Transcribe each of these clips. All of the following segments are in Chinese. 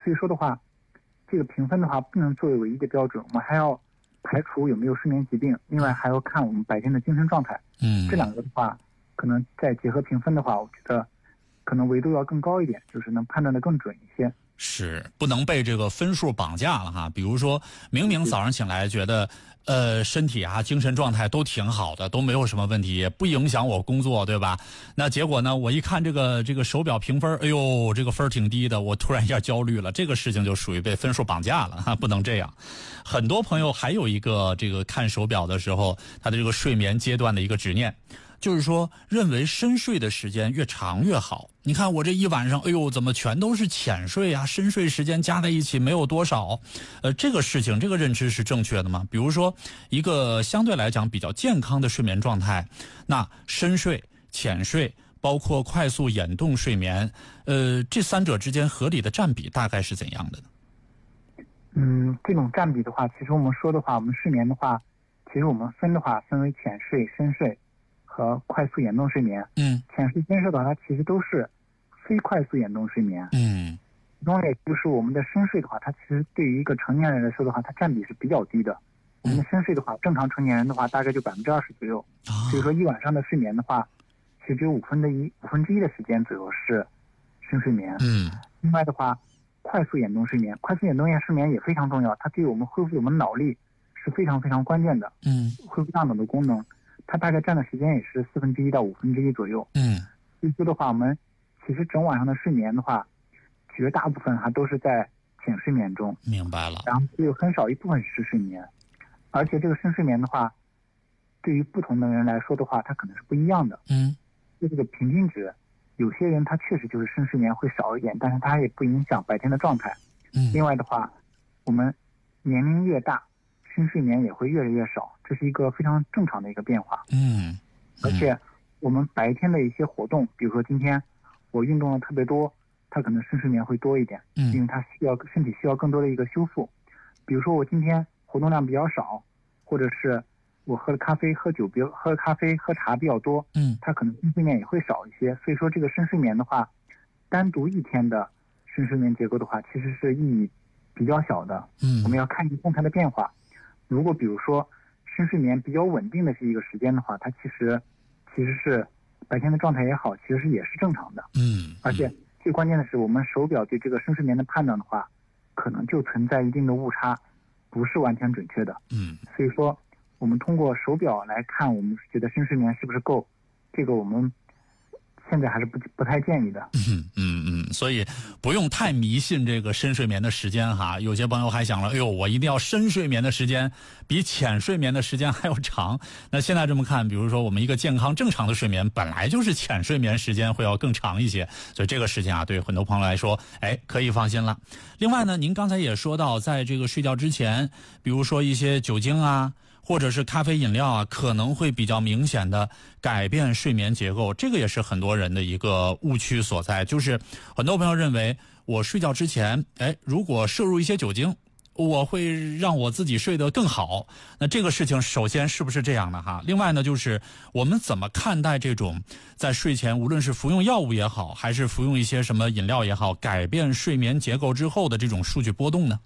所以说的话，这个评分的话不能作为唯一的标准，我们还要排除有没有睡眠疾病，另外还要看我们白天的精神状态。这两个的话，可能再结合评分的话，我觉得可能维度要更高一点，就是能判断的更准一些。 是不能被这个分数绑架了哈。比如说明明早上醒来觉得身体啊精神状态都挺好的，都没有什么问题，也不影响我工作，对吧？那结果呢，我一看这个手表评分，哎呦，这个分挺低的，我突然一下焦虑了，这个事情就属于被分数绑架了哈，不能这样。很多朋友还有一个这个看手表的时候，他的这个睡眠阶段的一个执念，就是说认为深睡的时间越长越好。你看我这一晚上，哎呦，怎么全都是浅睡啊？深睡时间加在一起没有多少。这个事情，这个认知是正确的吗？比如说一个相对来讲比较健康的睡眠状态，那深睡、浅睡，包括快速眼动睡眠，这三者之间合理的占比大概是怎样的呢？ 这种占比的话，其实我们说的话，我们睡眠的话，其实我们分为浅睡、深睡和快速眼动睡眠。浅睡、深睡的话，它其实都是非快速眼动睡眠。其中也就是我们的深睡的话，它其实对于一个成年人来说的话，它占比是比较低的。我们的深睡的话，正常成年人的话，大概就20%左右。所以说一晚上的睡眠的话，其实只有1/5的时间左右是深睡眠。另外的话，快速眼动睡眠睡眠也非常重要，它对我们恢复我们脑力是非常非常关键的。恢复大脑的功能，它大概占的时间也是1/4到1/5左右。所以说的话，我们其实整晚上的睡眠的话，绝大部分还都是在浅睡眠中。 明白了。 然后只有很少一部分是睡眠，而且这个深睡眠的话，对于不同的人来说的话，它可能是不一样的。就这个平均值，有些人他确实就是深睡眠会少一点，但是他也不影响白天的状态。另外的话，我们年龄越大，深睡眠也会越来越少，这是一个非常正常的一个变化。而且我们白天的一些活动，比如说今天我运动的特别多，它可能深睡眠会多一点。因为它身体需要更多的一个修复。比如说我今天活动量比较少，或者是我喝了咖啡喝酒，比如喝咖啡喝茶比较多，它可能深睡眠也会少一些。所以说这个深睡眠的话，单独一天的深睡眠结构的话，其实是意义比较小的。我们要看一个动态的变化。如果比如说深睡眠比较稳定的是一个时间的话，它其实是白天的状态也好，其实也是正常的。而且最关键的是，我们手表对这个深睡眠的判断的话，可能就存在一定的误差，不是完全准确的。所以说我们通过手表来看，我们觉得深睡眠是不是够，这个我们现在还是不太建议的。 所以不用太迷信这个深睡眠的时间哈。有些朋友还想了，哎呦，我一定要深睡眠的时间比浅睡眠的时间还要长。那现在这么看，比如说我们一个健康正常的睡眠，本来就是浅睡眠时间会要更长一些，所以这个事情啊，对很多朋友来说，可以放心了。另外呢，您刚才也说到，在这个睡觉之前，比如说一些酒精啊，或者是咖啡饮料啊，可能会比较明显的改变睡眠结构，这个也是很多人的一个误区所在。就是很多朋友认为，我睡觉之前，如果摄入一些酒精，我会让我自己睡得更好。那这个事情首先是不是这样的哈？另外呢，就是我们怎么看待这种在睡前无论是服用药物也好，还是服用一些什么饮料也好，改变睡眠结构之后的这种数据波动呢？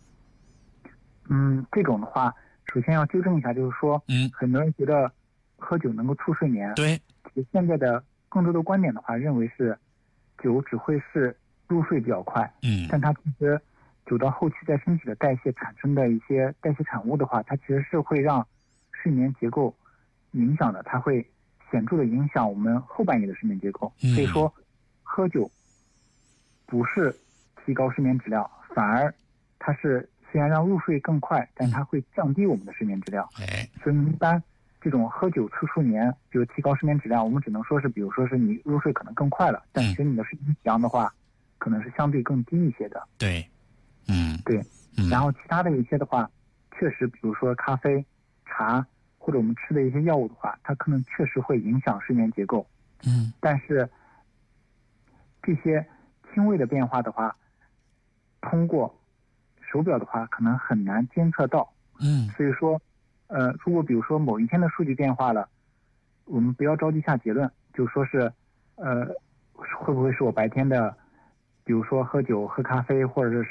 这种的话，首先要纠正一下，就是说，很多人觉得喝酒能够促睡眠。 对， 现在的更多的观点的话，认为是酒只会是入睡比较快。但它其实酒到后期在身体的代谢产生的一些代谢产物的话，它其实是会让睡眠结构影响的，它会显著的影响我们后半夜的睡眠结构。所以说，喝酒不是提高睡眠质量，反而它是虽然让入睡更快，但它会降低我们的睡眠质量。所以一般这种喝酒促睡眠，就是提高睡眠质量，我们只能说是，比如说是你入睡可能更快了，但其实你的睡眠质量的话，可能是相对更低一些的。 对， 然后其他的一些的话，确实，比如说咖啡、茶或者我们吃的一些药物的话，它可能确实会影响睡眠结构。但是这些轻微的变化的话，通过手表的话可能很难监测到。所以说如果比如说某一天的数据变化了，我们不要着急下结论，就说是会不会是我白天的比如说喝酒喝咖啡或者是